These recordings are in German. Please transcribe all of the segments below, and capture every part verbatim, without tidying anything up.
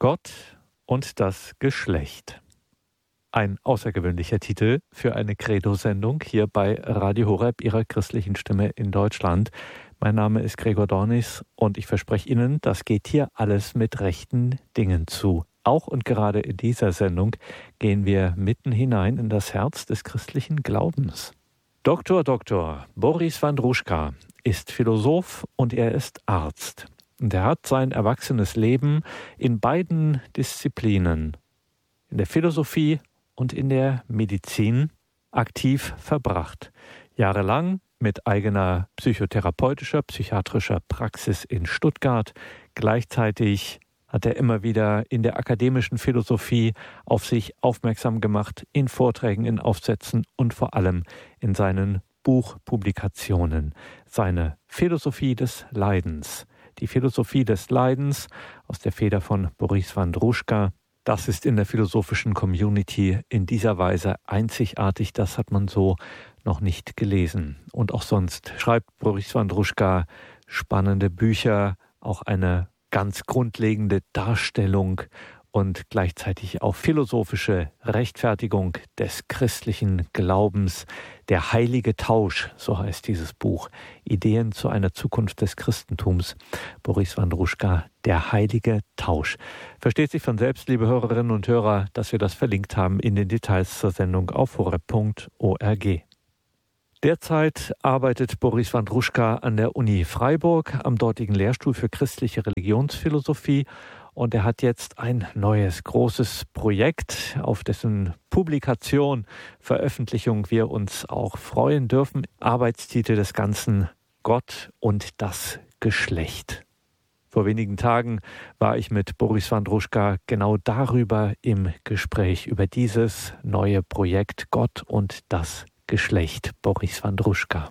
Gott und das Geschlecht. Ein außergewöhnlicher Titel für eine Credo-Sendung hier bei Radio Horeb, Ihrer christlichen Stimme in Deutschland. Mein Name ist Gregor Dornis und ich verspreche Ihnen, das geht hier alles mit rechten Dingen zu. Auch und gerade in dieser Sendung gehen wir mitten hinein in das Herz des christlichen Glaubens. Doktor Doktor Boris Wandruschka ist Philosoph und er ist Arzt. Und er hat sein erwachsenes Leben in beiden Disziplinen, in der Philosophie und in der Medizin, aktiv verbracht. Jahrelang mit eigener psychotherapeutischer, psychiatrischer Praxis in Stuttgart. Gleichzeitig hat er immer wieder in der akademischen Philosophie auf sich aufmerksam gemacht, in Vorträgen, in Aufsätzen und vor allem in seinen Buchpublikationen. Seine Philosophie des Leidens. Die Philosophie des Leidens aus der Feder von Boris Wandruschka. Das ist in der philosophischen Community in dieser Weise einzigartig. Das hat man so noch nicht gelesen. Und auch sonst schreibt Boris Wandruschka spannende Bücher, auch eine ganz grundlegende Darstellung und gleichzeitig auch philosophische Rechtfertigung des christlichen Glaubens. Der heilige Tausch, so heißt dieses Buch. Ideen zu einer Zukunft des Christentums. Boris Wandruschka, der heilige Tausch. Versteht sich von selbst, liebe Hörerinnen und Hörer, dass wir das verlinkt haben in den Details zur Sendung auf horeb punkt org. Derzeit arbeitet Boris Wandruschka an der Uni Freiburg am dortigen Lehrstuhl für christliche Religionsphilosophie. Und er hat jetzt ein neues, großes Projekt, auf dessen Publikation, Veröffentlichung wir uns auch freuen dürfen. Arbeitstitel des Ganzen: Gott und das Geschlecht. Vor wenigen Tagen war ich mit Boris Wandruschka genau darüber im Gespräch, über dieses neue Projekt Gott und das Geschlecht. Boris Wandruschka.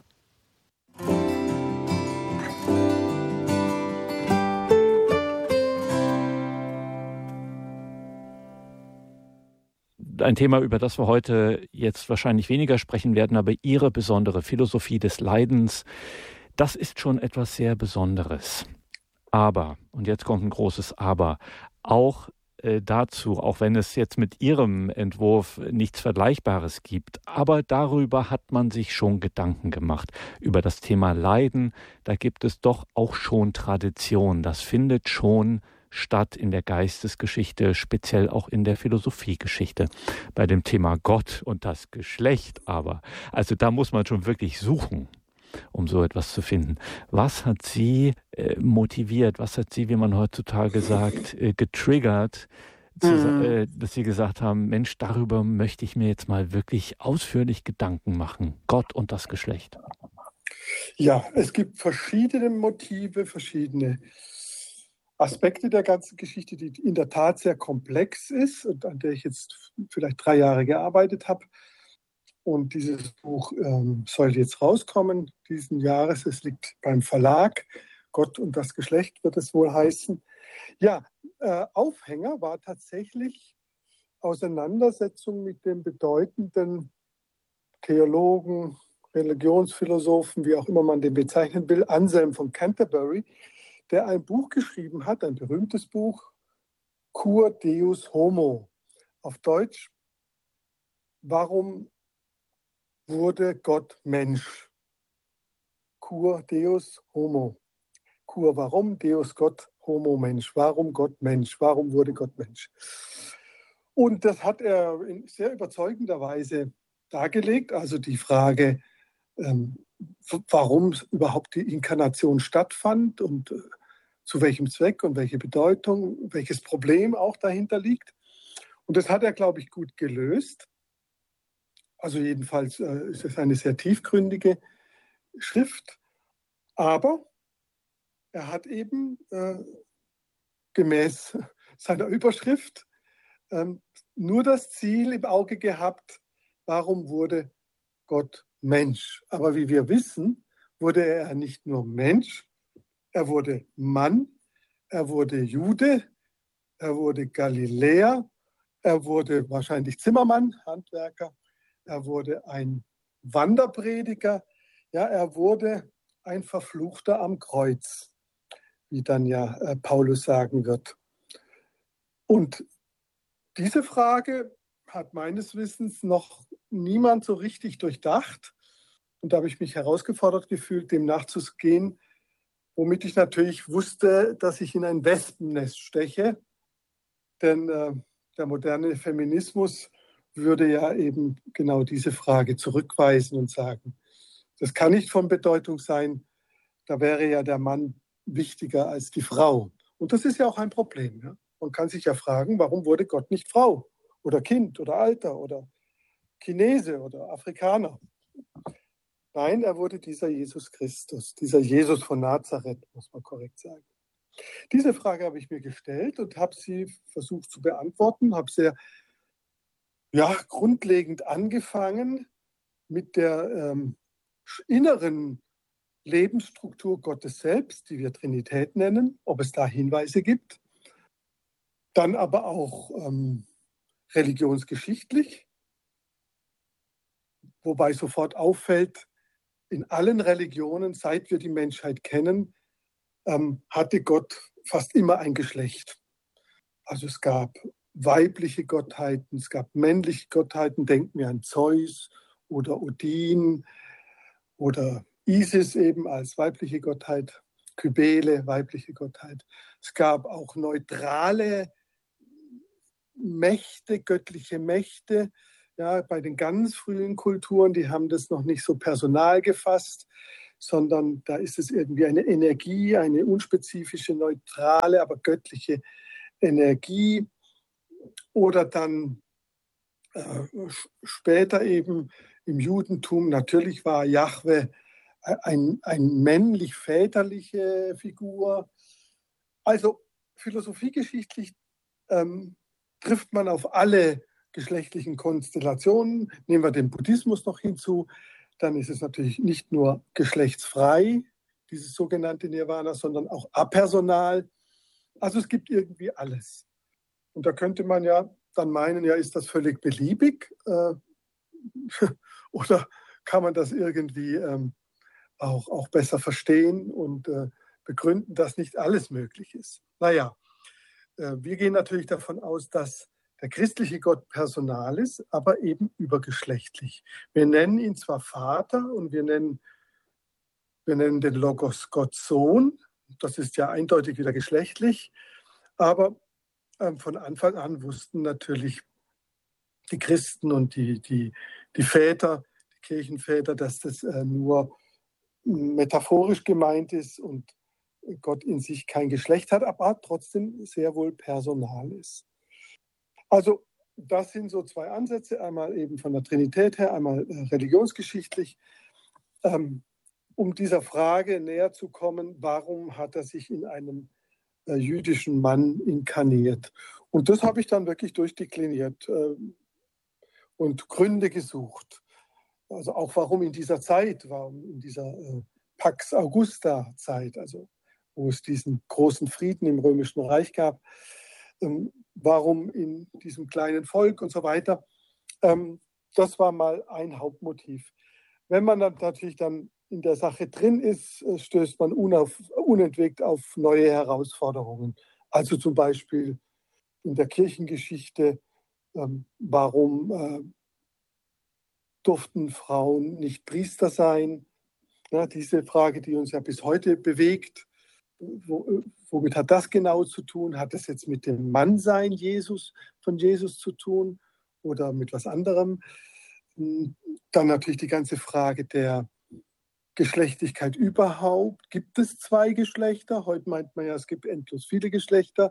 Ein Thema, über das wir heute jetzt wahrscheinlich weniger sprechen werden, aber Ihre besondere Philosophie des Leidens, das ist schon etwas sehr Besonderes. Aber, und jetzt kommt ein großes Aber, auch äh, dazu, auch wenn es jetzt mit Ihrem Entwurf nichts Vergleichbares gibt, aber darüber hat man sich schon Gedanken gemacht. Über das Thema Leiden, da gibt es doch auch schon Tradition. Das findet schon statt in der Geistesgeschichte, speziell auch in der Philosophiegeschichte. Bei dem Thema Gott und das Geschlecht aber, also da muss man schon wirklich suchen, um so etwas zu finden. Was hat Sie äh, motiviert, was hat Sie, wie man heutzutage sagt, äh, getriggert, zu, äh, dass Sie gesagt haben, Mensch, darüber möchte ich mir jetzt mal wirklich ausführlich Gedanken machen. Gott und das Geschlecht. Ja, es gibt verschiedene Motive, verschiedene Aspekte der ganzen Geschichte, die in der Tat sehr komplex ist und an der ich jetzt vielleicht drei Jahre gearbeitet habe. Und dieses Buch ähm, soll jetzt rauskommen diesen Jahres. Es liegt beim Verlag. Gott und das Geschlecht wird es wohl heißen. Ja, äh, Aufhänger war tatsächlich Auseinandersetzung mit dem bedeutenden Theologen, Religionsphilosophen, wie auch immer man den bezeichnen will, Anselm von Canterbury, der ein Buch geschrieben hat, ein berühmtes Buch, Cur Deus Homo. Auf Deutsch, warum wurde Gott Mensch? Cur Deus Homo. Cur, warum? Deus Gott, Homo Mensch. Warum Gott Mensch? Warum wurde Gott Mensch? Und das hat er in sehr überzeugender Weise dargelegt. Also die Frage, ähm, warum überhaupt die Inkarnation stattfand und äh, zu welchem Zweck und welche Bedeutung, welches Problem auch dahinter liegt. Und das hat er, glaube ich, gut gelöst. Also jedenfalls äh, ist es eine sehr tiefgründige Schrift. Aber er hat eben äh, gemäß seiner Überschrift ähm, nur das Ziel im Auge gehabt, warum wurde Gott Mensch? Aber wie wir wissen, wurde er nicht nur Mensch, er wurde Mann, er wurde Jude, er wurde Galiläer, er wurde wahrscheinlich Zimmermann, Handwerker, er wurde ein Wanderprediger, ja, er wurde ein Verfluchter am Kreuz, wie dann ja äh, Paulus sagen wird. Und diese Frage hat meines Wissens noch niemand so richtig durchdacht. Und da habe ich mich herausgefordert gefühlt, dem nachzugehen, womit ich natürlich wusste, dass ich in ein Wespennest steche. Denn äh, der moderne Feminismus würde ja eben genau diese Frage zurückweisen und sagen, das kann nicht von Bedeutung sein, da wäre ja der Mann wichtiger als die Frau. Und das ist ja auch ein Problem. Ja? Man kann sich ja fragen, warum wurde Gott nicht Frau oder Kind oder Alter oder Chinese oder Afrikaner? Nein, er wurde dieser Jesus Christus, dieser Jesus von Nazareth, muss man korrekt sagen. Diese Frage habe ich mir gestellt und habe sie versucht zu beantworten, habe sehr ja, grundlegend angefangen mit der ähm, inneren Lebensstruktur Gottes selbst, die wir Trinität nennen, ob es da Hinweise gibt. Dann aber auch ähm, religionsgeschichtlich, wobei sofort auffällt, in allen Religionen, seit wir die Menschheit kennen, ähm, hatte Gott fast immer ein Geschlecht. Also es gab weibliche Gottheiten, es gab männliche Gottheiten, denken wir an Zeus oder Odin oder Isis eben als weibliche Gottheit, Kybele, weibliche Gottheit. Es gab auch neutrale Mächte, göttliche Mächte. Ja, bei den ganz frühen Kulturen, die haben das noch nicht so personal gefasst, sondern da ist es irgendwie eine Energie, eine unspezifische, neutrale, aber göttliche Energie. Oder dann äh, später eben im Judentum, natürlich war Jahwe ein, ein männlich-väterliche Figur. Also philosophiegeschichtlich ähm, trifft man auf alle geschlechtlichen Konstellationen. Nehmen wir den Buddhismus noch hinzu, dann ist es natürlich nicht nur geschlechtsfrei, dieses sogenannte Nirvana, sondern auch apersonal. Also es gibt irgendwie alles. Und da könnte man ja dann meinen, ja, ist das völlig beliebig? Äh, oder kann man das irgendwie ähm, auch, auch besser verstehen und äh, begründen, dass nicht alles möglich ist? Naja, äh, wir gehen natürlich davon aus, dass der christliche Gott personal ist, aber eben übergeschlechtlich. Wir nennen ihn zwar Vater und wir nennen, wir nennen den Logos Gott Sohn. Das ist ja eindeutig wieder geschlechtlich. Aber ähm, von Anfang an wussten natürlich die Christen und die, die, die Väter, die Kirchenväter, dass das äh, nur metaphorisch gemeint ist und Gott in sich kein Geschlecht hat, aber trotzdem sehr wohl personal ist. Also das sind so zwei Ansätze, einmal eben von der Trinität her, einmal äh, religionsgeschichtlich, ähm, um dieser Frage näher zu kommen, warum hat er sich in einem äh, jüdischen Mann inkarniert. Und das habe ich dann wirklich durchdekliniert äh, und Gründe gesucht. Also auch warum in dieser Zeit, warum in dieser äh, Pax Augusta-Zeit, also wo es diesen großen Frieden im Römischen Reich gab, ähm, warum in diesem kleinen Volk und so weiter. Ähm, das war mal ein Hauptmotiv. Wenn man dann natürlich dann in der Sache drin ist, stößt man unauf, unentwegt auf neue Herausforderungen. Also zum Beispiel in der Kirchengeschichte, ähm, warum äh, durften Frauen nicht Priester sein? Ja, diese Frage, die uns ja bis heute bewegt. Wo, womit hat das genau zu tun? Hat es jetzt mit dem Mannsein Jesus, von Jesus zu tun oder mit was anderem? Dann natürlich die ganze Frage der Geschlechtlichkeit überhaupt. Gibt es zwei Geschlechter? Heute meint man ja, es gibt endlos viele Geschlechter.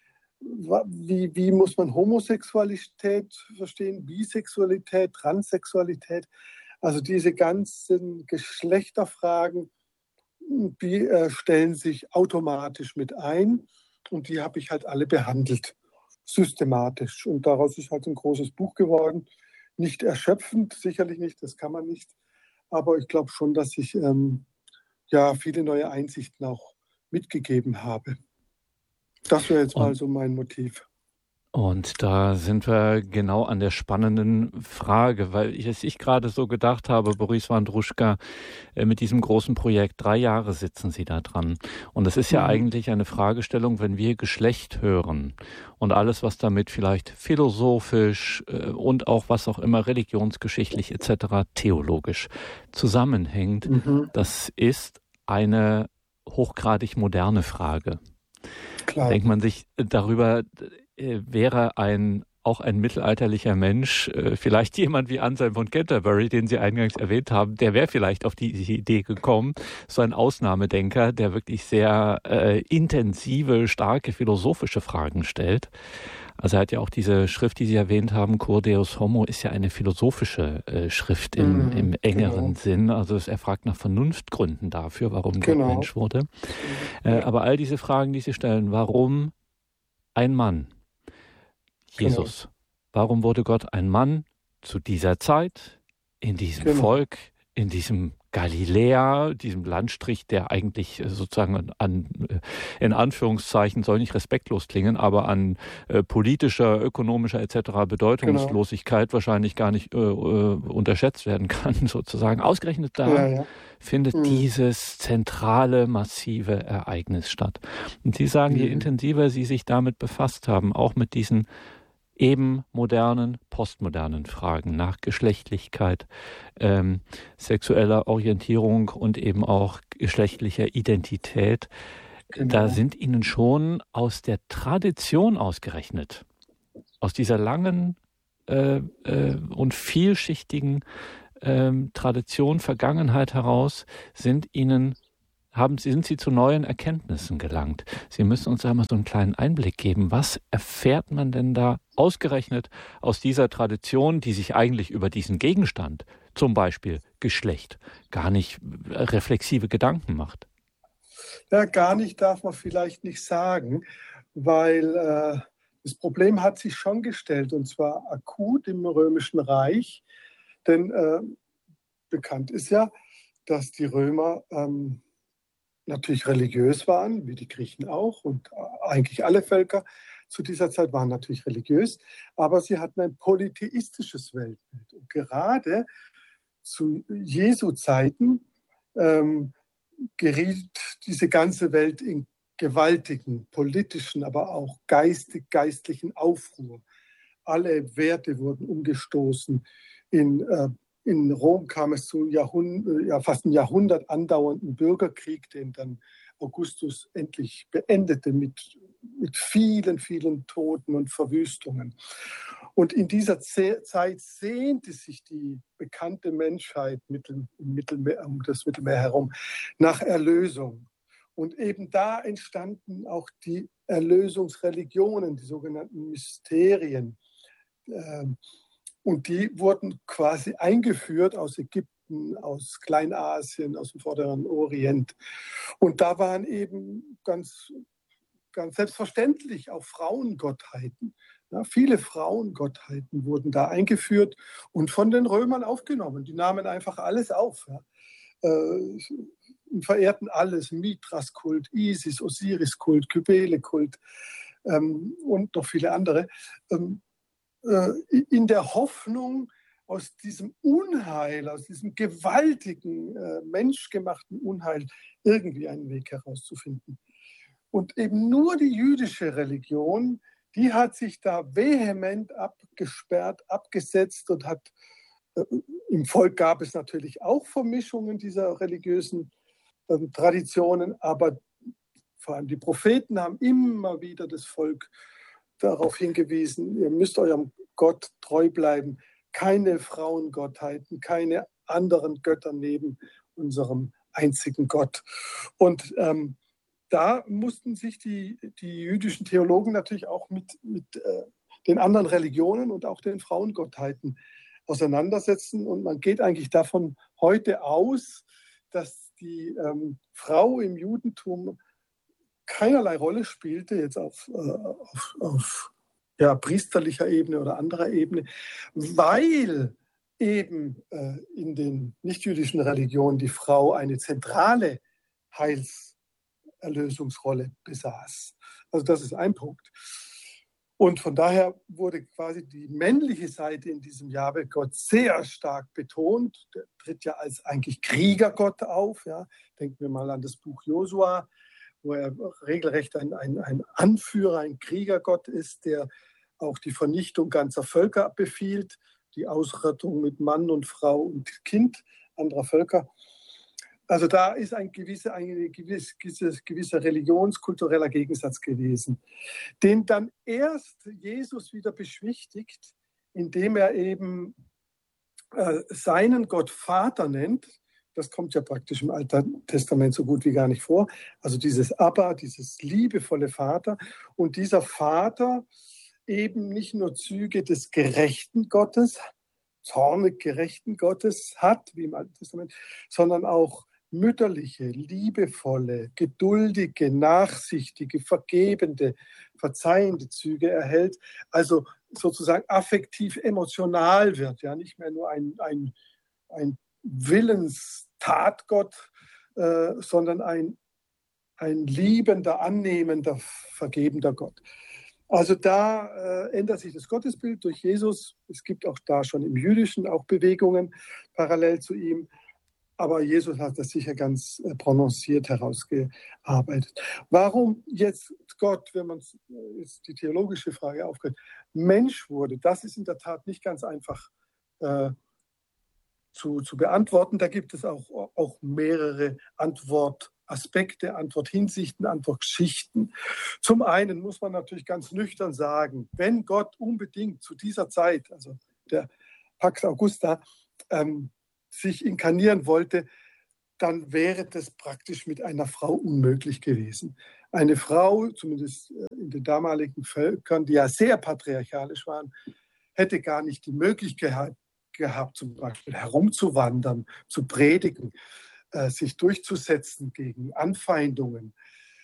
Wie, wie muss man Homosexualität verstehen? Bisexualität, Transsexualität? Also diese ganzen Geschlechterfragen, die äh, stellen sich automatisch mit ein und die habe ich halt alle behandelt, systematisch. Und daraus ist halt ein großes Buch geworden. Nicht erschöpfend, sicherlich nicht, das kann man nicht. Aber ich glaube schon, dass ich ähm, ja, viele neue Einsichten auch mitgegeben habe. Das wäre jetzt Und mal so mein Motiv. Und da sind wir genau an der spannenden Frage, weil ich, als ich gerade so gedacht habe, Boris Wandruschka, äh, mit diesem großen Projekt, drei Jahre sitzen Sie da dran. Und das ist ja Mhm. eigentlich eine Fragestellung, wenn wir Geschlecht hören und alles, was damit vielleicht philosophisch äh, und auch was auch immer religionsgeschichtlich et cetera theologisch zusammenhängt, Mhm. das ist eine hochgradig moderne Frage. Klar. Denkt man sich darüber, äh, wäre ein auch ein mittelalterlicher Mensch, äh, vielleicht jemand wie Anselm von Canterbury, den Sie eingangs erwähnt haben, der wäre vielleicht auf diese Idee gekommen, so ein Ausnahmedenker, der wirklich sehr äh, intensive, starke philosophische Fragen stellt. Also er hat ja auch diese Schrift, die Sie erwähnt haben, Cur Deus Homo, ist ja eine philosophische äh, Schrift im, Mhm. im engeren Genau. Sinn. Also er fragt nach Vernunftgründen dafür, warum Gott Genau. Mensch wurde. Mhm. Äh, Ja. aber all diese Fragen, die Sie stellen, warum ein Mann? Jesus. Warum wurde Gott ein Mann zu dieser Zeit, in diesem Genau. Volk, in diesem Galiläa, diesem Landstrich, der eigentlich äh, sozusagen an, an äh, in Anführungszeichen, soll nicht respektlos klingen, aber an äh, politischer, ökonomischer et cetera Bedeutungslosigkeit wahrscheinlich gar nicht äh, äh, unterschätzt werden kann, sozusagen. Ausgerechnet da Ja, ja. findet Mhm. dieses zentrale, massive Ereignis statt. Und Sie sagen, je Mhm. intensiver Sie sich damit befasst haben, auch mit diesen eben modernen, postmodernen Fragen nach Geschlechtlichkeit, ähm, sexueller Orientierung und eben auch geschlechtlicher Identität, Genau. da sind Ihnen schon aus der Tradition ausgerechnet, aus dieser langen äh, äh, und vielschichtigen ähm, Tradition, Vergangenheit heraus, sind Ihnen haben, sind Sie zu neuen Erkenntnissen gelangt. Sie müssen uns einmal so einen kleinen Einblick geben. Was erfährt man denn da ausgerechnet aus dieser Tradition, die sich eigentlich über diesen Gegenstand, zum Beispiel Geschlecht, gar nicht reflexive Gedanken macht? Ja, gar nicht darf man vielleicht nicht sagen, weil äh, das Problem hat sich schon gestellt, und zwar akut im Römischen Reich. Denn äh, bekannt ist ja, dass die Römer ähm, natürlich religiös waren, wie die Griechen auch, und eigentlich alle Völker zu dieser Zeit waren natürlich religiös, aber sie hatten ein polytheistisches Weltbild. Und gerade zu Jesu Zeiten ähm, geriet diese ganze Welt in gewaltigen politischen, aber auch geistig-geistlichen Aufruhr. Alle Werte wurden umgestoßen. In, äh, in Rom kam es zu Jahrhund- ja, fast ein Jahrhundert andauernden Bürgerkrieg, den dann Augustus endlich beendete mit, mit vielen, vielen Toten und Verwüstungen. Und in dieser Zeit sehnte sich die bekannte Menschheit mittel, im Mittelmeer, um das Mittelmeer herum nach Erlösung. Und eben da entstanden auch die Erlösungsreligionen, die sogenannten Mysterien. Und die wurden quasi eingeführt aus Ägypten, aus Kleinasien, aus dem Vorderen Orient. Und da waren eben ganz, ganz selbstverständlich auch Frauengottheiten. Ja, viele Frauengottheiten wurden da eingeführt und von den Römern aufgenommen. Die nahmen einfach alles auf. Ja. Äh, verehrten alles, Mithras-Kult, Isis, Osiris-Kult, Kybele-Kult ähm, und noch viele andere. Ähm, in der Hoffnung, aus diesem Unheil, aus diesem gewaltigen, äh, menschgemachten Unheil irgendwie einen Weg herauszufinden. Und eben nur die jüdische Religion, die hat sich da vehement abgesperrt, abgesetzt und hat, äh, im Volk gab es natürlich auch Vermischungen dieser religiösen äh, Traditionen, aber vor allem die Propheten haben immer wieder das Volk darauf hingewiesen, ihr müsst eurem Gott treu bleiben. Keine Frauengottheiten, keine anderen Götter neben unserem einzigen Gott. Und ähm, da mussten sich die, die jüdischen Theologen natürlich auch mit, mit äh, den anderen Religionen und auch den Frauengottheiten auseinandersetzen. Und man geht eigentlich davon heute aus, dass die ähm, Frau im Judentum keinerlei Rolle spielte, jetzt auf, äh, auf, auf ja, priesterlicher Ebene oder anderer Ebene, weil eben äh, in den nichtjüdischen Religionen die Frau eine zentrale Heilserlösungsrolle besaß. Also das ist ein Punkt. Und von daher wurde quasi die männliche Seite in diesem Jahwe-Gott sehr stark betont. Der tritt ja als eigentlich Kriegergott auf. Ja. Denken wir mal an das Buch Josua, wo er regelrecht ein, ein, ein Anführer, ein Kriegergott ist, der auch die Vernichtung ganzer Völker befiehlt, die Ausrottung mit Mann und Frau und Kind anderer Völker. Also da ist ein gewisser, ein gewiss, gewisser, gewisser religionskultureller Gegensatz gewesen, den dann erst Jesus wieder beschwichtigt, indem er eben äh, seinen Gott Vater nennt. Das kommt ja praktisch im Alten Testament so gut wie gar nicht vor. Also dieses Abba, dieses liebevolle Vater. Und dieser Vater eben nicht nur Züge des gerechten Gottes, zornig gerechten Gottes hat, wie im Alten Testament, sondern auch mütterliche, liebevolle, geduldige, nachsichtige, vergebende, verzeihende Züge erhält, also sozusagen affektiv emotional wird, ja, nicht mehr nur ein, ein, ein Willenstatgott, äh, sondern ein, ein liebender, annehmender, vergebender Gott. Also da äh, ändert sich das Gottesbild durch Jesus. Es gibt auch da schon im Jüdischen auch Bewegungen parallel zu ihm. Aber Jesus hat das sicher ganz äh, prononciert herausgearbeitet. Warum jetzt Gott, wenn man jetzt die theologische Frage aufgreift, Mensch wurde, das ist in der Tat nicht ganz einfach äh, zu, zu beantworten. Da gibt es auch, auch mehrere Antwortaspekte, Antworthinsichten, Antwortgeschichten. Zum einen muss man natürlich ganz nüchtern sagen, wenn Gott unbedingt zu dieser Zeit, also der Pax Augusta, ähm, sich inkarnieren wollte, dann wäre das praktisch mit einer Frau unmöglich gewesen. Eine Frau, zumindest in den damaligen Völkern, die ja sehr patriarchalisch waren, hätte gar nicht die Möglichkeit gehabt, zum Beispiel herumzuwandern, zu predigen, äh, sich durchzusetzen gegen Anfeindungen.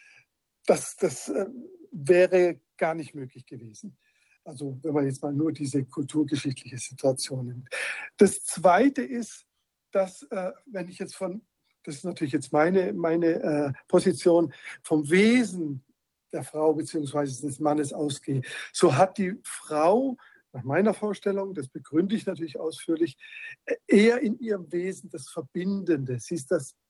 Das, das äh, wäre gar nicht möglich gewesen. Also wenn man jetzt mal nur diese kulturgeschichtliche Situation nimmt. Das Zweite ist, dass, äh, wenn ich jetzt von, das ist natürlich jetzt meine, meine äh, Position, vom Wesen der Frau bzw. des Mannes ausgehe, so hat die Frau nach meiner Vorstellung, das begründe ich natürlich ausführlich, eher in ihrem Wesen das Verbindende. Sie ist das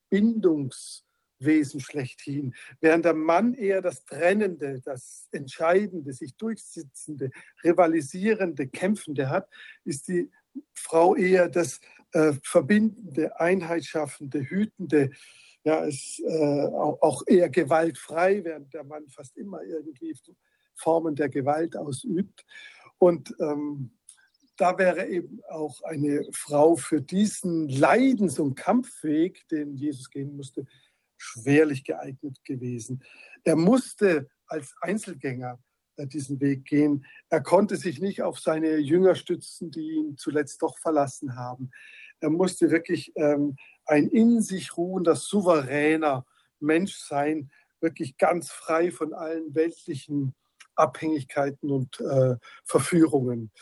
Bindungswesen schlechthin, während der Mann eher das Trennende, das Entscheidende, sich Durchsetzende, Rivalisierende, Kämpfende hat, ist die Frau eher das äh, Verbindende, Einheitsschaffende, Hütende, ja, ist äh, auch, auch eher gewaltfrei, während der Mann fast immer irgendwie Formen der Gewalt ausübt. Und ähm, da wäre eben auch eine Frau für diesen Leidens- und Kampfweg, den Jesus gehen musste, schwerlich geeignet gewesen. Er musste als Einzelgänger äh, diesen Weg gehen. Er konnte sich nicht auf seine Jünger stützen, die ihn zuletzt doch verlassen haben. Er musste wirklich ähm, ein in sich ruhender, souveräner Mensch sein, wirklich ganz frei von allen weltlichen Abhängigkeiten und äh, Verführungen.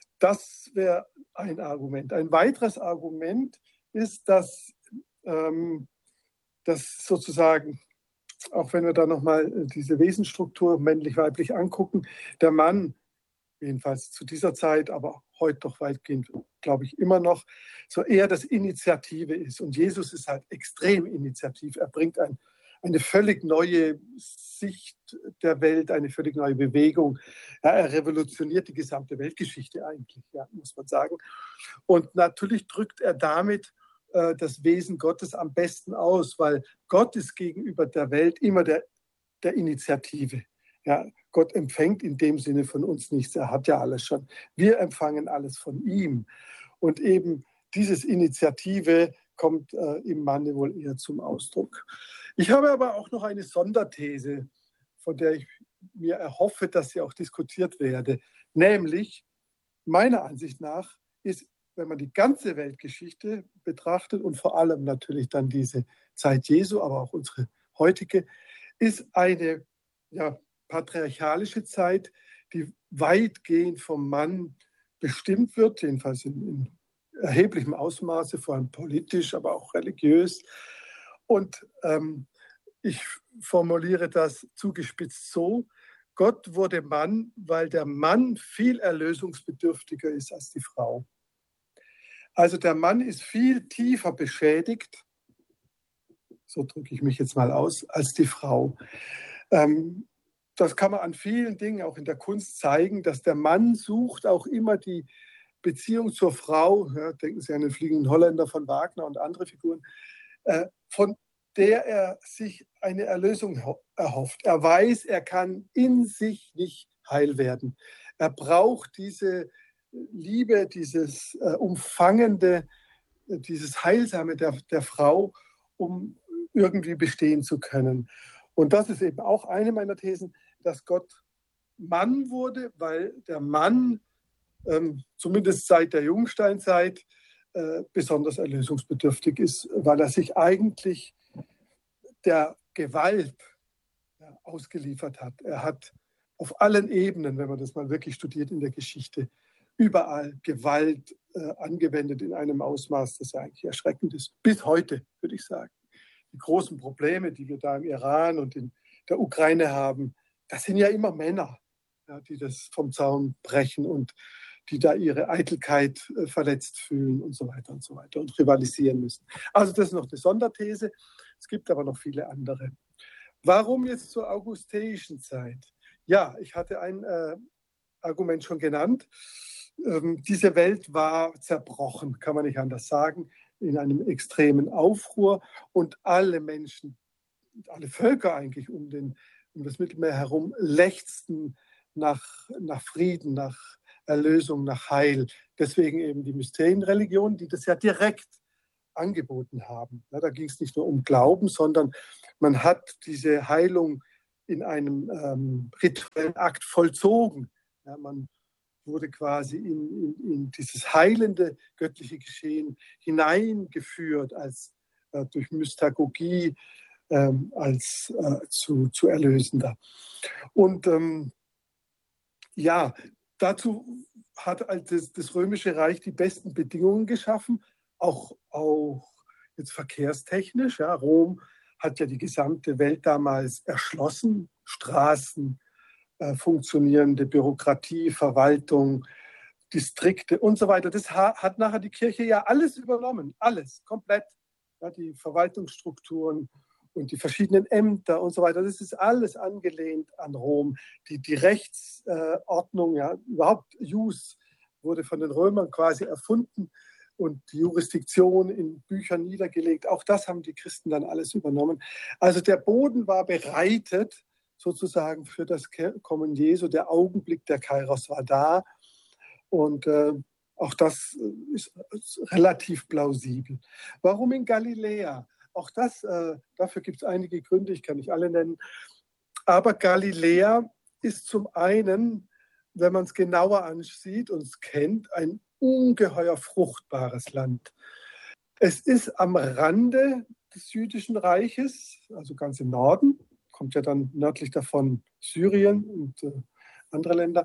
Das wäre ein Argument. Ein weiteres Argument ist, dass, ähm, dass sozusagen, auch wenn wir da nochmal diese Wesensstruktur männlich-weiblich angucken, der Mann, jedenfalls zu dieser Zeit, aber heute doch weitgehend, glaube ich, immer noch, so eher das Initiative ist. Und Jesus ist halt extrem initiativ. Er bringt ein, eine völlig neue Sicht der Welt, eine völlig neue Bewegung. Ja, er revolutioniert die gesamte Weltgeschichte eigentlich, ja, muss man sagen. Und natürlich drückt er damit äh, das Wesen Gottes am besten aus, weil Gott ist gegenüber der Welt immer der, der Initiative. Ja, Gott empfängt in dem Sinne von uns nichts, er hat ja alles schon. Wir empfangen alles von ihm. Und eben dieses Initiative kommt äh, im Manne wohl eher zum Ausdruck. Ich habe aber auch noch eine Sonderthese, von der ich mir erhoffe, dass sie auch diskutiert werde. Nämlich, meiner Ansicht nach, ist, wenn man die ganze Weltgeschichte betrachtet und vor allem natürlich dann diese Zeit Jesu, aber auch unsere heutige, ist eine ja, patriarchalische Zeit, die weitgehend vom Mann bestimmt wird, jedenfalls in, in erheblichem Ausmaße, vor allem politisch, aber auch religiös. Und ähm, ich formuliere das zugespitzt so: Gott wurde Mann, weil der Mann viel erlösungsbedürftiger ist als die Frau. Also der Mann ist viel tiefer beschädigt, so drücke ich mich jetzt mal aus, als die Frau. Ähm, das kann man an vielen Dingen auch in der Kunst zeigen, dass der Mann sucht auch immer die Beziehung zur Frau, ja, denken Sie an den Fliegenden Holländer von Wagner und andere Figuren, äh, von der er sich eine Erlösung erhofft. Er weiß, er kann in sich nicht heil werden. Er braucht diese Liebe, dieses äh, Umfangende, äh, dieses Heilsame der, der Frau, um irgendwie bestehen zu können. Und das ist eben auch eine meiner Thesen, dass Gott Mann wurde, weil der Mann, ähm, zumindest seit der Jungsteinzeit, äh, besonders erlösungsbedürftig ist, weil er sich eigentlich der Gewalt ja, ausgeliefert hat. Er hat auf allen Ebenen, wenn man das mal wirklich studiert in der Geschichte, überall Gewalt äh, angewendet in einem Ausmaß, das ja eigentlich erschreckend ist. Bis heute, würde ich sagen. Die großen Probleme, die wir da im Iran und in der Ukraine haben, das sind ja immer Männer, ja, die das vom Zaun brechen und die da ihre Eitelkeit äh, verletzt fühlen und so weiter und so weiter und rivalisieren müssen. Also das ist noch eine Sonderthese. Es gibt aber noch viele andere. Warum jetzt zur augusteischen Zeit? Ja, ich hatte ein äh, Argument schon genannt. Ähm, diese Welt war zerbrochen, kann man nicht anders sagen, in einem extremen Aufruhr und alle Menschen, alle Völker eigentlich um, den, um das Mittelmeer herum lechzten nach, nach Frieden, nach Erlösung, nach Heil. Deswegen eben die Mysterienreligionen, die das ja direkt angeboten haben. Ja, da ging es nicht nur um Glauben, sondern man hat diese Heilung in einem ähm, rituellen Akt vollzogen. Ja, man wurde quasi in, in, in dieses heilende göttliche Geschehen hineingeführt als äh, durch Mystagogie ähm, als äh, zu, zu Erlösender. Und ähm, ja, dazu hat das, das Römische Reich die besten Bedingungen geschaffen, auch, auch jetzt verkehrstechnisch. Ja. Rom hat ja die gesamte Welt damals erschlossen, Straßen, äh, funktionierende Bürokratie, Verwaltung, Distrikte und so weiter. Das ha- hat nachher die Kirche ja alles übernommen, alles, komplett. Ja, die Verwaltungsstrukturen und die verschiedenen Ämter und so weiter, das ist alles angelehnt an Rom. Die, die Rechtsordnung, äh, ja, überhaupt Jus wurde von den Römern quasi erfunden und die Jurisdiktion in Büchern niedergelegt. Auch das haben die Christen dann alles übernommen. Also der Boden war bereitet sozusagen für das Kommen Jesu. Der Augenblick der Kairos war da und äh, auch das ist relativ plausibel. Warum in Galiläa? Auch das, äh, dafür gibt es einige Gründe, ich kann nicht alle nennen. Aber Galiläa ist zum einen, wenn man es genauer ansieht und es kennt, ein ungeheuer fruchtbares Land. Es ist am Rande des jüdischen Reiches, also ganz im Norden, kommt ja dann nördlich davon Syrien und äh, andere Länder,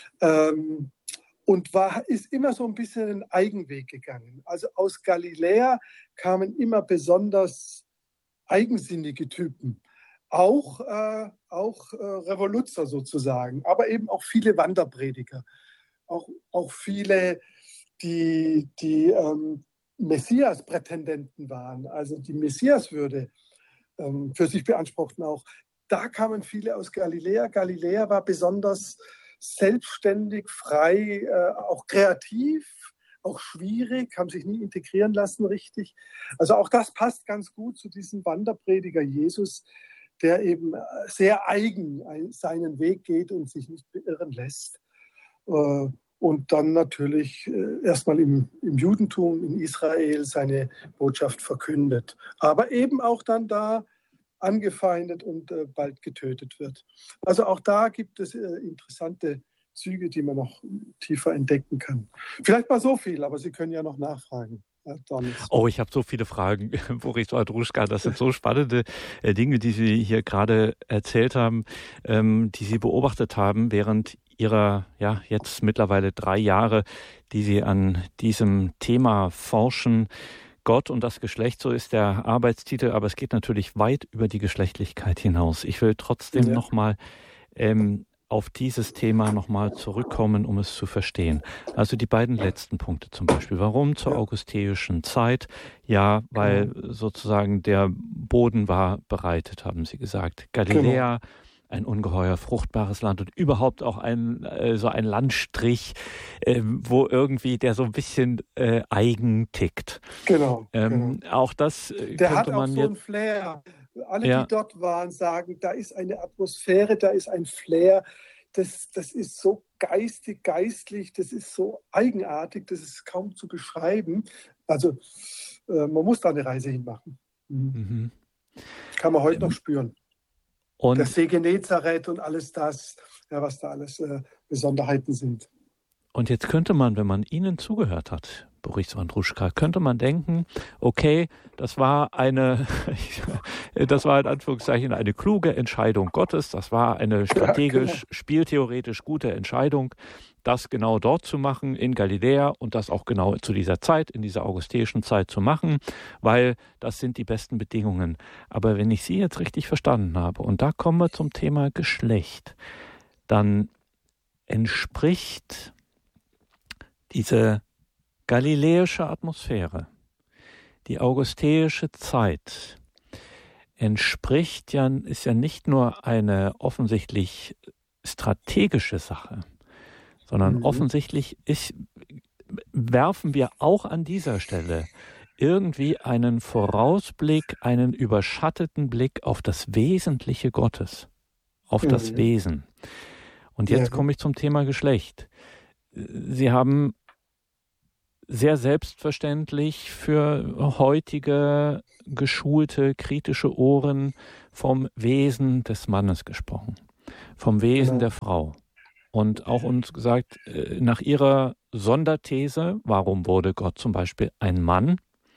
ähm, und war, ist immer so ein bisschen einen Eigenweg gegangen. Also aus Galiläa kamen immer besonders eigensinnige Typen, auch, äh, auch äh, Revoluzer sozusagen, aber eben auch viele Wanderprediger, auch, auch viele, die, die ähm, Messias-Prätendenten waren, also die Messiaswürde ähm, für sich beanspruchten auch. Da kamen viele aus Galiläa. Galiläa war besonders selbstständig, frei, äh, auch kreativ, auch schwierig, haben sich nie integrieren lassen richtig. Also auch das passt ganz gut zu diesem Wanderprediger Jesus, der eben sehr eigen seinen Weg geht und sich nicht beirren lässt. Äh, und dann natürlich äh, erstmal im, im Judentum, in Israel seine Botschaft verkündet. Aber eben auch dann da angefeindet und äh, bald getötet wird. Also auch da gibt es äh, interessante Züge, die man noch tiefer entdecken kann. Vielleicht mal so viel, aber Sie können ja noch nachfragen. Oh, ich habe so viele Fragen, Boris Andruschka. Das sind so spannende äh, Dinge, die Sie hier gerade erzählt haben, ähm, die Sie beobachtet haben während Ihrer, ja, jetzt mittlerweile drei Jahre, die Sie an diesem Thema forschen. Gott und das Geschlecht, so ist der Arbeitstitel, aber es geht natürlich weit über die Geschlechtlichkeit hinaus. Ich will trotzdem ja. nochmal ähm, auf dieses Thema nochmal zurückkommen, um es zu verstehen. Also die beiden letzten Punkte zum Beispiel. Warum zur augusteischen Zeit? Ja, weil Genau. sozusagen der Boden war bereitet, haben Sie gesagt. Galiläa, Genau. ein ungeheuer fruchtbares Land und überhaupt auch ein äh, so ein Landstrich, äh, wo irgendwie der so ein bisschen äh, eigen tickt. Genau, genau. Ähm, auch das äh, Der hat könnte auch man so jetzt, ein Flair. Alle, die ja, dort waren, sagen, da ist eine Atmosphäre, da ist ein Flair. Das, das ist so geistig, geistlich, das ist so eigenartig, das ist kaum zu beschreiben. Also äh, man muss da eine Reise hinmachen. Mhm. mhm. Kann man heute noch Ähm, spüren. Der und See Genezareth und alles das, ja, was da alles äh, Besonderheiten sind. Und jetzt könnte man, wenn man Ihnen zugehört hat, Boris Andruschka, könnte man denken, okay, das war eine, das war in Anführungszeichen eine kluge Entscheidung Gottes, das war eine Ja, genau. strategisch, spieltheoretisch gute Entscheidung, das genau dort zu machen, in Galiläa und das auch genau zu dieser Zeit, in dieser augusteischen Zeit zu machen, weil das sind die besten Bedingungen. Aber wenn ich Sie jetzt richtig verstanden habe, und da kommen wir zum Thema Geschlecht, dann entspricht diese galiläische Atmosphäre, die augusteische Zeit, entspricht ja, ist ja nicht nur eine offensichtlich strategische Sache, sondern Mhm. offensichtlich ist, werfen wir auch an dieser Stelle irgendwie einen Vorausblick, einen überschatteten Blick auf das Wesentliche Gottes, auf das Mhm. Wesen. Und Ja. jetzt komme ich zum Thema Geschlecht. Sie haben sehr selbstverständlich für heutige, geschulte, kritische Ohren vom Wesen des Mannes gesprochen, vom Wesen Genau. der Frau. Und auch uns gesagt, nach ihrer Sonderthese, warum wurde Gott zum Beispiel ein Mann?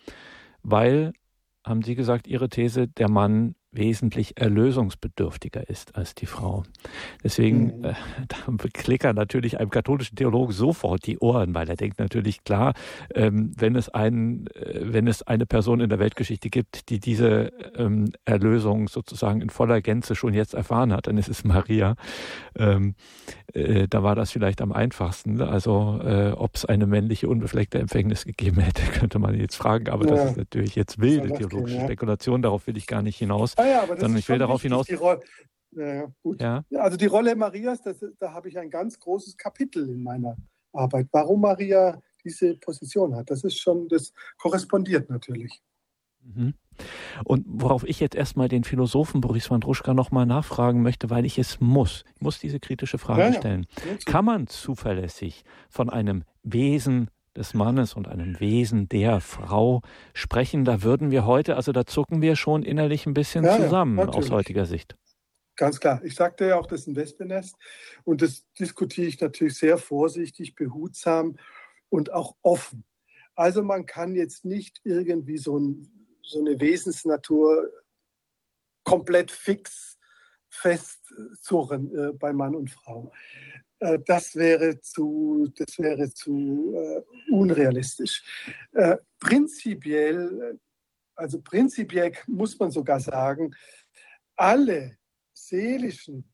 Weil, haben Sie gesagt, Ihre These, der Mann wesentlich erlösungsbedürftiger ist als die Frau. Deswegen Mhm. äh, da klickern natürlich einem katholischen Theologen sofort die Ohren, weil er denkt natürlich, klar, ähm, wenn es einen, äh, wenn es eine Person in der Weltgeschichte gibt, die diese ähm, Erlösung sozusagen in voller Gänze schon jetzt erfahren hat, dann ist es Maria. Ähm, äh, da war das vielleicht am einfachsten. Also äh, ob es eine männliche unbefleckte Empfängnis gegeben hätte, könnte man jetzt fragen. Aber das Ja, ist natürlich jetzt soll wilde das gehen, theologische ja. Spekulation. Darauf will ich gar nicht hinaus, Ah ja, aber das sondern ist ich will schon darauf wichtig, hinaus, die Rolle. Ja, ja, gut. ja, Ja, also die Rolle Marias, das, da habe ich ein ganz großes Kapitel in meiner Arbeit. Warum Maria diese Position hat, das ist schon, das korrespondiert natürlich. mhm. Und worauf ich jetzt erstmal den Philosophen Boris Andruschka nochmal nachfragen möchte, weil ich es muss, ich muss diese kritische Ja, Frage ja. stellen. Nur zu. Kann man zuverlässig von einem Wesen des Mannes und einem Wesen der Frau sprechen? Da würden wir heute, also da zucken wir schon innerlich ein bisschen Ja, ja, zusammen aus natürlich. heutiger Sicht. Ganz klar. Ich sagte ja auch, das ist ein Wespennest. Und das diskutiere ich natürlich sehr vorsichtig, behutsam und auch offen. Also man kann jetzt nicht irgendwie so, ein, so eine Wesensnatur komplett fix festzurren äh, bei Mann und Frau. Äh, das wäre zu, das wäre zu äh, unrealistisch. Äh, prinzipiell, also prinzipiell muss man sogar sagen, alle seelischen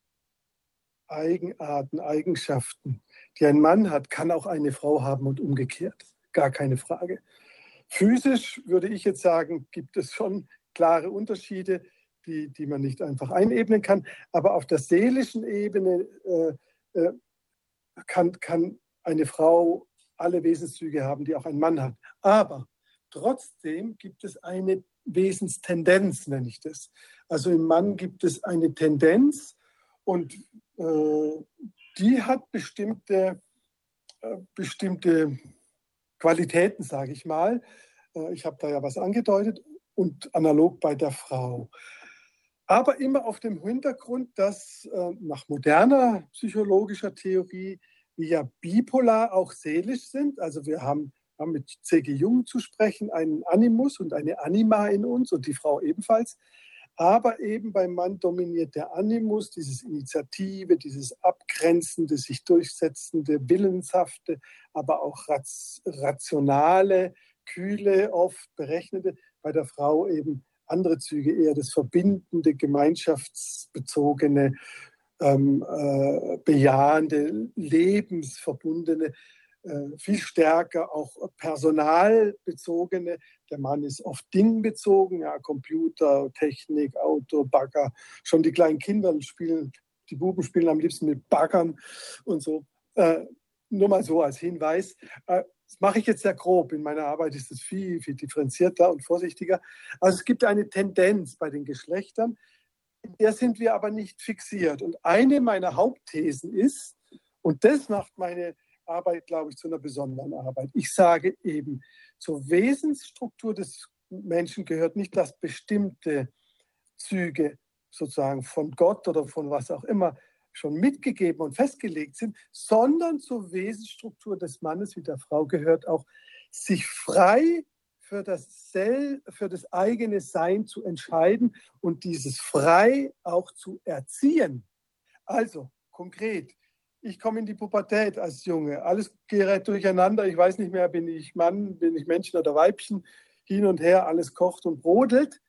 Eigenarten, Eigenschaften, die ein Mann hat, kann auch eine Frau haben und umgekehrt. Gar keine Frage. Physisch würde ich jetzt sagen, gibt es schon klare Unterschiede, die, die man nicht einfach einebnen kann. Aber auf der seelischen Ebene äh, äh, kann, kann eine Frau alle Wesenszüge haben, die auch ein Mann hat. Aber trotzdem gibt es eine Wesenstendenz, nenne ich das. Also im Mann gibt es eine Tendenz und äh, die hat bestimmte, äh, bestimmte Qualitäten, sage ich mal. Äh, ich habe da ja was angedeutet und analog bei der Frau. Aber immer auf dem Hintergrund, dass äh, nach moderner psychologischer Theorie wir ja bipolar auch seelisch sind. Also wir haben, haben mit C G. Jung zu sprechen, einen Animus und eine Anima in uns und die Frau ebenfalls. Aber eben beim Mann dominiert der Animus, dieses Initiative, dieses abgrenzende, sich durchsetzende, willenshafte, aber auch rationale, kühle, oft berechnende. Bei der Frau eben andere Züge, eher das verbindende, gemeinschaftsbezogene, ähm, äh, bejahende, lebensverbundene, äh, viel stärker auch personalbezogene. Der Mann ist oft dingbezogen, ja, Computer, Technik, Auto, Bagger. Schon die kleinen Kinder spielen, die Buben spielen am liebsten mit Baggern und so. Äh, nur mal so als Hinweis. Äh, Das mache ich jetzt sehr grob. In meiner Arbeit ist es viel, viel differenzierter und vorsichtiger. Also es gibt eine Tendenz bei den Geschlechtern, in der sind wir aber nicht fixiert. Und eine meiner Hauptthesen ist, und das macht meine Arbeit, glaube ich, zu einer besonderen Arbeit. Ich sage eben, zur Wesensstruktur des Menschen gehört nicht, dass bestimmte Züge sozusagen von Gott oder von was auch immer schon mitgegeben und festgelegt sind, sondern zur Wesensstruktur des Mannes wie der Frau gehört auch, sich frei für das, Sel- für das eigene Sein zu entscheiden und dieses frei auch zu erziehen. Also konkret, ich komme in die Pubertät als Junge, alles gerät durcheinander, ich weiß nicht mehr, bin ich Mann, bin ich Männchen oder Weibchen, hin und her, alles kocht und brodelt.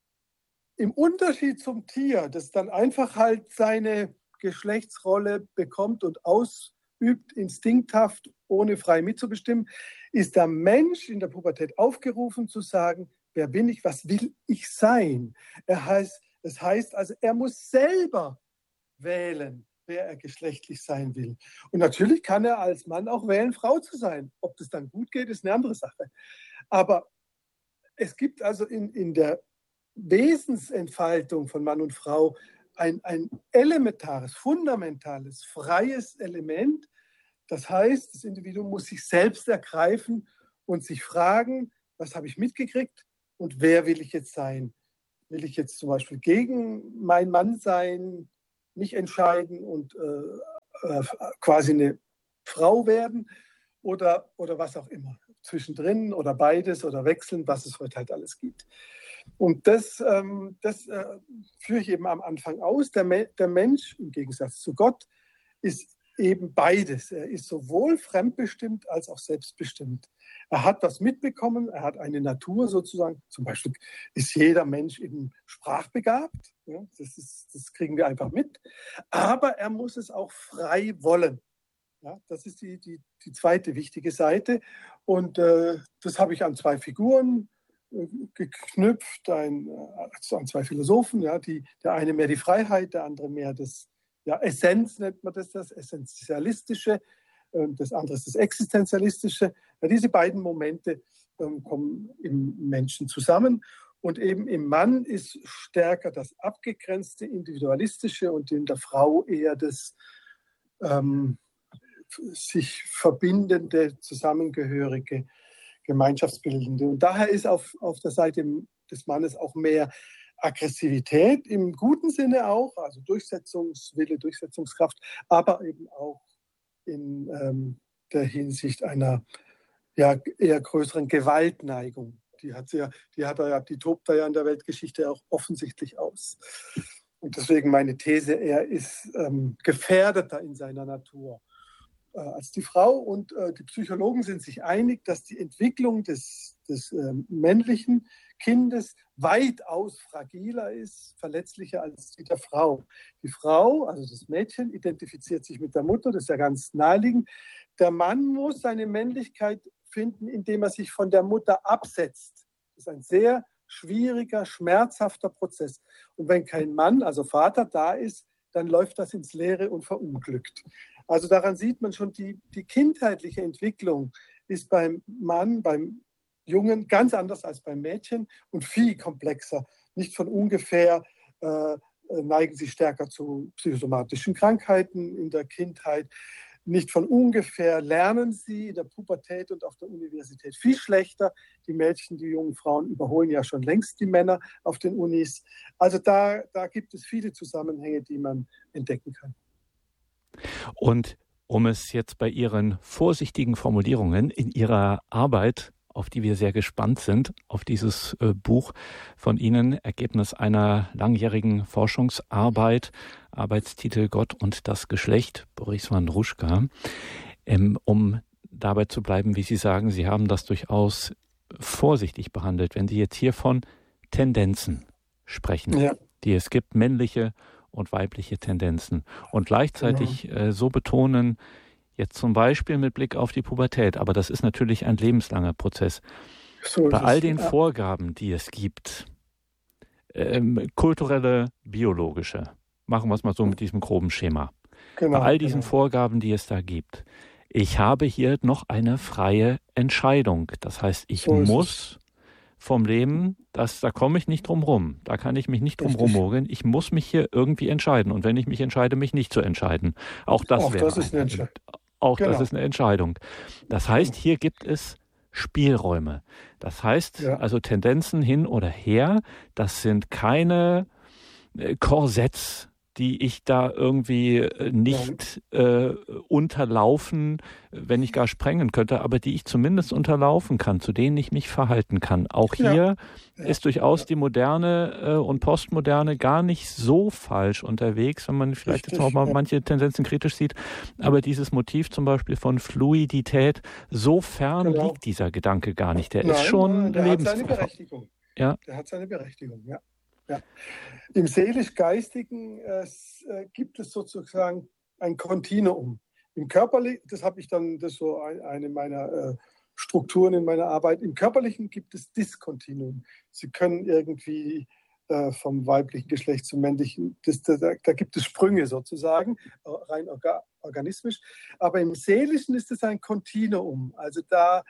Im Unterschied zum Tier, das dann einfach halt seine Geschlechtsrolle bekommt und ausübt, instinkthaft, ohne frei mitzubestimmen, ist der Mensch in der Pubertät aufgerufen zu sagen, wer bin ich, was will ich sein? Er heißt, es heißt also, er muss selber wählen, wer er geschlechtlich sein will. Und natürlich kann er als Mann auch wählen, Frau zu sein. Ob das dann gut geht, ist eine andere Sache. Aber es gibt also in, in der Wesensentfaltung von Mann und Frau ein, ein elementares, fundamentales, freies Element. Das heißt, das Individuum muss sich selbst ergreifen und sich fragen, was habe ich mitgekriegt und wer will ich jetzt sein? Will ich jetzt zum Beispiel gegen meinen Mann sein, mich entscheiden und äh, äh, quasi eine Frau werden oder, oder was auch immer? Zwischendrin oder beides oder wechseln, was es heute halt alles gibt. Und das, ähm, das äh, führe ich eben am Anfang aus. Der, Me- der Mensch, im Gegensatz zu Gott, ist eben beides. Er ist sowohl fremdbestimmt als auch selbstbestimmt. Er hat was mitbekommen, er hat eine Natur sozusagen. Zum Beispiel ist jeder Mensch eben sprachbegabt. Ja, das, ist, das kriegen wir einfach mit. Aber er muss es auch frei wollen. Ja, das ist die, die, die zweite wichtige Seite. Und äh, das habe ich an zwei Figuren äh, geknüpft, ein, äh, an zwei Philosophen. Ja, die, der eine mehr die Freiheit, der andere mehr das, ja, Essenz nennt man das, das Essentialistische. Äh, das andere ist das Existenzialistische. Ja, diese beiden Momente äh, kommen im Menschen zusammen. Und eben im Mann ist stärker das abgegrenzte, individualistische und in der Frau eher das ähm, sich verbindende, zusammengehörige, gemeinschaftsbildende. Und daher ist auf, auf der Seite des Mannes auch mehr Aggressivität im guten Sinne auch, also Durchsetzungswille, Durchsetzungskraft, aber eben auch in ähm, der Hinsicht einer ja, eher größeren Gewaltneigung. Die hat, ja, die, hat er ja, die tobt er ja in der Weltgeschichte auch offensichtlich aus. Und deswegen meine These, er ist ähm, gefährdeter in seiner Natur äh, als die Frau. Und äh, die Psychologen sind sich einig, dass die Entwicklung des, des äh, männlichen Kindes weitaus fragiler ist, verletzlicher als die der Frau. Die Frau, also das Mädchen, identifiziert sich mit der Mutter, das ist ja ganz naheliegend. Der Mann muss seine Männlichkeit finden, indem er sich von der Mutter absetzt. Das ist ein sehr schwieriger, schmerzhafter Prozess. Und wenn kein Mann, also Vater, da ist, dann läuft das ins Leere und verunglückt. Also daran sieht man schon, die, die kindheitliche Entwicklung ist beim Mann, beim Jungen ganz anders als beim Mädchen und viel komplexer. Nicht von ungefähr äh, neigen sie stärker zu psychosomatischen Krankheiten in der Kindheit. Nicht von ungefähr lernen sie in der Pubertät und auf der Universität viel schlechter. Die Mädchen, die jungen Frauen überholen ja schon längst die Männer auf den Unis. Also da, da gibt es viele Zusammenhänge, die man entdecken kann. Und um es jetzt bei Ihren vorsichtigen Formulierungen in Ihrer Arbeit, auf die wir sehr gespannt sind, auf dieses äh, Buch von Ihnen, Ergebnis einer langjährigen Forschungsarbeit, Arbeitstitel Gott und das Geschlecht, Boris Wandruschka, ähm, um dabei zu bleiben, wie Sie sagen, Sie haben das durchaus vorsichtig behandelt, wenn Sie jetzt hier von Tendenzen sprechen, ja, die es gibt, männliche und weibliche Tendenzen und gleichzeitig genau. äh, so betonen, jetzt zum Beispiel mit Blick auf die Pubertät, aber das ist natürlich ein lebenslanger Prozess. So Bei all den ja. Vorgaben, die es gibt, ähm, kulturelle, biologische, machen wir es mal so mit diesem groben Schema. Genau, Bei all diesen genau. Vorgaben, die es da gibt, ich habe hier noch eine freie Entscheidung. Das heißt, ich so muss vom Leben, das, da komme ich nicht drum rum. Da kann ich mich nicht drum rummogeln. Ich muss mich hier irgendwie entscheiden. Und wenn ich mich entscheide, mich nicht zu entscheiden, auch das auch wäre das ist eine Entscheidung. Auch genau. das ist eine Entscheidung. Das heißt, hier gibt es Spielräume. Das heißt, ja. also Tendenzen hin oder her, das sind keine äh, Korsetts, die ich da irgendwie nicht äh, unterlaufen, wenn ich gar sprengen könnte, aber die ich zumindest unterlaufen kann, zu denen ich mich verhalten kann. Auch hier ja. Ja. ist durchaus ja. die Moderne äh, und Postmoderne gar nicht so falsch unterwegs, wenn man vielleicht Richtig, jetzt auch mal ja. manche Tendenzen kritisch sieht. Aber dieses Motiv zum Beispiel von Fluidität, so fern genau. liegt dieser Gedanke gar nicht. Der nein, ist schon nein, der lebens- hat seine Berechtigung. Ja. Der hat seine Berechtigung, ja. Ja. Im seelisch-geistigen äh, gibt es sozusagen ein Kontinuum. Im Körperlichen, das habe ich dann, das ist so eine meiner äh, Strukturen in meiner Arbeit. Im Körperlichen gibt es Diskontinuum. Sie können irgendwie äh, vom weiblichen Geschlecht zum männlichen, das, da, da gibt es Sprünge sozusagen, rein orga, organismisch. Aber im Seelischen ist es ein Kontinuum. Also da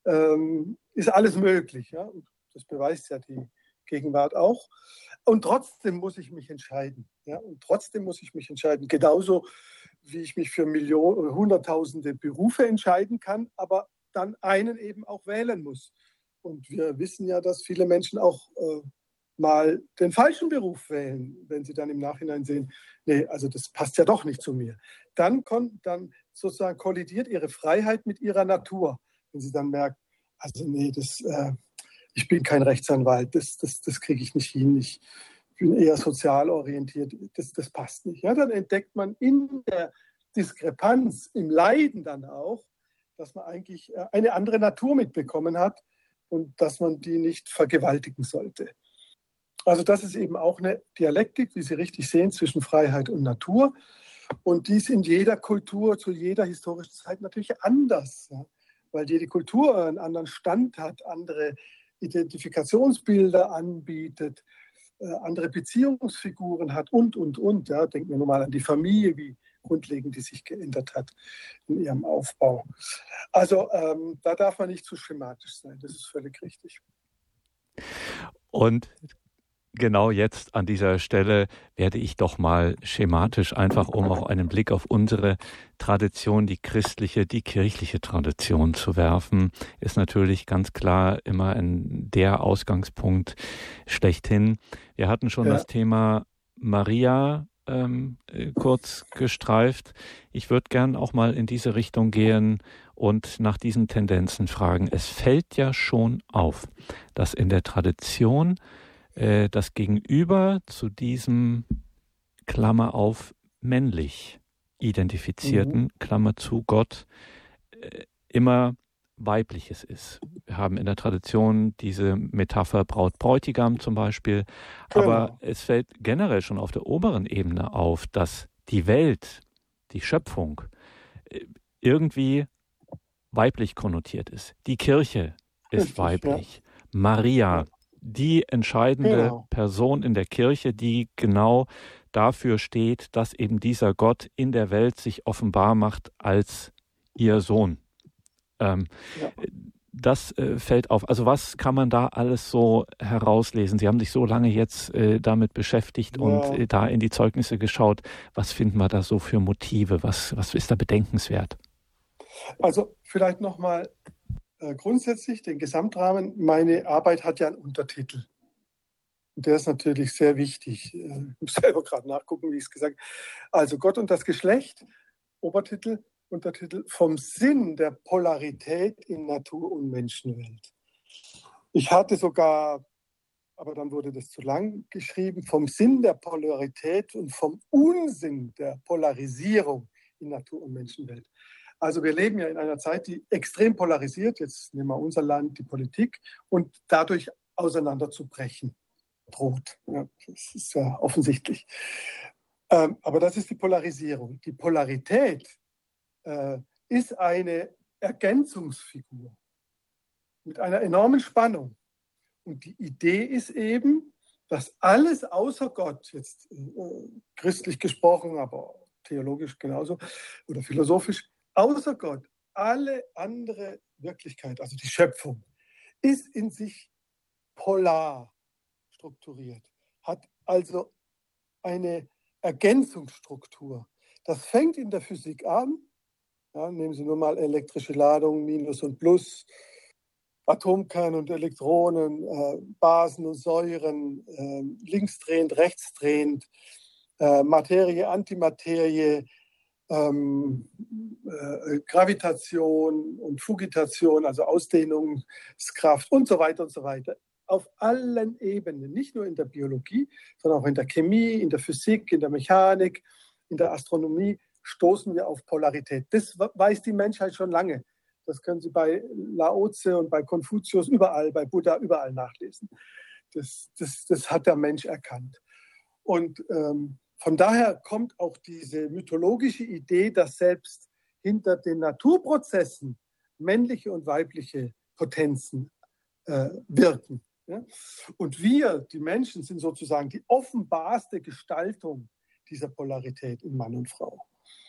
ähm, ist alles möglich. Ja? Und das beweist ja die Gegenwart auch. Und trotzdem muss ich mich entscheiden. Ja? Und trotzdem muss ich mich entscheiden. Genauso wie ich mich für Millionen, hunderttausende Berufe entscheiden kann, aber dann einen eben auch wählen muss. Und wir wissen ja, dass viele Menschen auch äh, mal den falschen Beruf wählen, wenn sie dann im Nachhinein sehen, nee, also das passt ja doch nicht zu mir. Dann, kon, dann sozusagen kollidiert ihre Freiheit mit ihrer Natur. Wenn sie dann merkt, also nee, das... Äh, ich bin kein Rechtsanwalt, das, das, das kriege ich nicht hin, ich bin eher sozial orientiert, das, das passt nicht. Ja, dann entdeckt man in der Diskrepanz, im Leiden dann auch, dass man eigentlich eine andere Natur mitbekommen hat und dass man die nicht vergewaltigen sollte. Also das ist eben auch eine Dialektik, wie Sie richtig sehen, zwischen Freiheit und Natur. Und die ist in jeder Kultur, zu jeder historischen Zeit natürlich anders, ja, weil jede Kultur einen anderen Stand hat, andere Identifikationsbilder anbietet, äh, andere Beziehungsfiguren hat und, und, und. Ja. Denken wir nur mal an die Familie, wie grundlegend die sich geändert hat in ihrem Aufbau. Also ähm, da darf man nicht zu schematisch sein, das ist völlig richtig. Und genau jetzt an dieser Stelle werde ich doch mal schematisch, einfach um auch einen Blick auf unsere Tradition, die christliche, die kirchliche Tradition zu werfen, ist natürlich ganz klar immer ein, der Ausgangspunkt schlechthin. Wir hatten schon ja. das Thema Maria ähm, kurz gestreift. Ich würde gern auch mal in diese Richtung gehen und nach diesen Tendenzen fragen. Es fällt ja schon auf, dass in der Tradition das Gegenüber zu diesem, Klammer auf, männlich identifizierten, mhm. Klammer zu Gott, immer weibliches ist. Wir haben in der Tradition diese Metapher Braut-Bräutigam zum Beispiel, genau. aber es fällt generell schon auf der oberen Ebene auf, dass die Welt, die Schöpfung irgendwie weiblich konnotiert ist. Die Kirche ist Richtig, weiblich. Ja. Maria, die entscheidende genau. Person in der Kirche, die genau dafür steht, dass eben dieser Gott in der Welt sich offenbar macht als ihr Sohn. Ähm, ja. Das äh, fällt auf. Also was kann man da alles so herauslesen? Sie haben sich so lange jetzt äh, damit beschäftigt ja. und äh, da in die Zeugnisse geschaut. Was finden wir da so für Motive? Was, was ist da bedenkenswert? Also vielleicht nochmal äh, grundsätzlich den Gesamtrahmen. Meine Arbeit hat ja einen Untertitel. Und der ist natürlich sehr wichtig. Ich muss selber gerade nachgucken, wie ich es gesagt habe. Also Gott und das Geschlecht, Obertitel, Untertitel, vom Sinn der Polarität in Natur- und Menschenwelt. Ich hatte sogar, aber dann wurde das zu lang geschrieben, vom Sinn der Polarität und vom Unsinn der Polarisierung in Natur- und Menschenwelt. Also wir leben ja in einer Zeit, die extrem polarisiert, jetzt nehmen wir unser Land, die Politik, und dadurch auseinanderzubrechen droht. Ja, das ist ja offensichtlich. Ähm, aber das ist die Polarisierung. Die Polarität äh, ist eine Ergänzungsfigur mit einer enormen Spannung. Und die Idee ist eben, dass alles außer Gott, jetzt äh, christlich gesprochen, aber theologisch genauso oder philosophisch, außer Gott, alle andere Wirklichkeit, also die Schöpfung, ist in sich polar strukturiert, hat also eine Ergänzungsstruktur. Das fängt in der Physik an. Ja, nehmen Sie nur mal elektrische Ladung, Minus und Plus, Atomkerne und Elektronen, äh, Basen und Säuren, äh, linksdrehend, rechtsdrehend, äh, Materie, Antimaterie, ähm, äh, Gravitation und Fugitation, also Ausdehnungskraft und so weiter und so weiter. Auf allen Ebenen, nicht nur in der Biologie, sondern auch in der Chemie, in der Physik, in der Mechanik, in der Astronomie stoßen wir auf Polarität. Das weiß die Menschheit schon lange. Das können Sie bei Lao Tse und bei Konfuzius überall, bei Buddha überall nachlesen. Das, das, das hat der Mensch erkannt. Und ähm, von daher kommt auch diese mythologische Idee, dass selbst hinter den Naturprozessen männliche und weibliche Potenzen äh, wirken. Ja? Und wir, die Menschen, sind sozusagen die offenbarste Gestaltung dieser Polarität in Mann und Frau.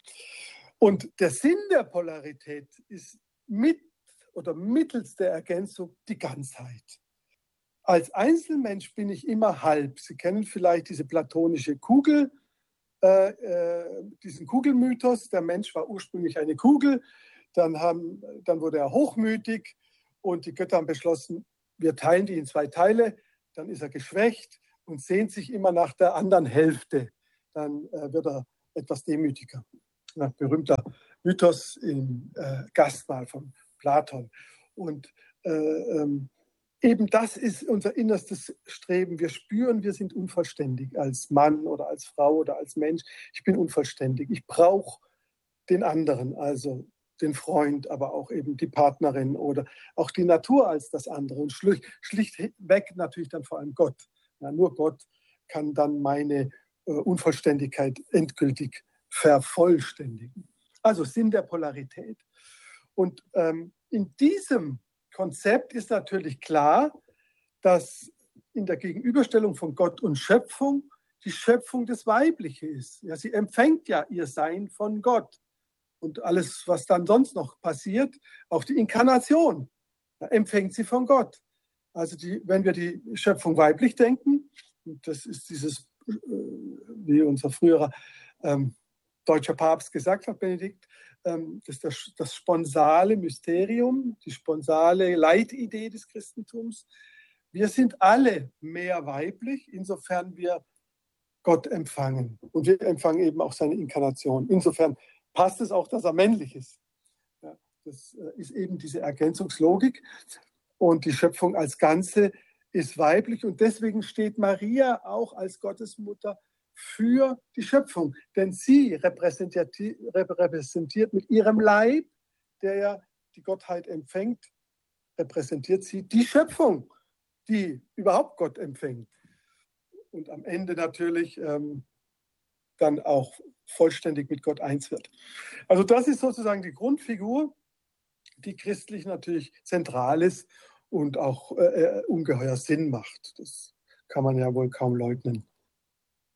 Und der Sinn der Polarität ist mit oder mittels der Ergänzung die Ganzheit. Als Einzelmensch bin ich immer halb. Sie kennen vielleicht diese platonische Kugel, äh, äh, diesen Kugelmythos. Der Mensch war ursprünglich eine Kugel, dann, haben, dann wurde er hochmütig und die Götter haben beschlossen, wir teilen die in zwei Teile, dann ist er geschwächt und sehnt sich immer nach der anderen Hälfte. Dann äh, wird er etwas demütiger. Ein berühmter Mythos im äh, Gastmahl von Platon. Und äh, ähm, eben das ist unser innerstes Streben. Wir spüren, wir sind unvollständig als Mann oder als Frau oder als Mensch. Ich bin unvollständig. Ich brauche den anderen, also den Freund, aber auch eben die Partnerin oder auch die Natur als das andere. Und schlicht, schlichtweg natürlich dann vor allem Gott. Ja, nur Gott kann dann meine äh, Unvollständigkeit endgültig vervollständigen. Also Sinn der Polarität. Und ähm, in diesem Konzept ist natürlich klar, dass in der Gegenüberstellung von Gott und Schöpfung die Schöpfung das Weibliche ist. Ja, sie empfängt ja ihr Sein von Gott. Und alles, was dann sonst noch passiert, auch die Inkarnation, empfängt sie von Gott. Also die, wenn wir die Schöpfung weiblich denken, das ist dieses, äh, wie unser früherer ähm, deutscher Papst gesagt hat, Benedikt, ähm, das ist das, das sponsale Mysterium, die sponsale Leitidee des Christentums. Wir sind alle mehr weiblich, insofern wir Gott empfangen. Und wir empfangen eben auch seine Inkarnation. Insofern passt es auch, dass er männlich ist. Ja, das ist eben diese Ergänzungslogik. Und die Schöpfung als Ganze ist weiblich. Und deswegen steht Maria auch als Gottesmutter für die Schöpfung. Denn sie repräsentiert, repräsentiert mit ihrem Leib, der ja die Gottheit empfängt, repräsentiert sie die Schöpfung, die überhaupt Gott empfängt. Und am Ende natürlich ähm, dann auch vollständig mit Gott eins wird. Also das ist sozusagen die Grundfigur, die christlich natürlich zentral ist und auch äh, ungeheuer Sinn macht. Das kann man ja wohl kaum leugnen.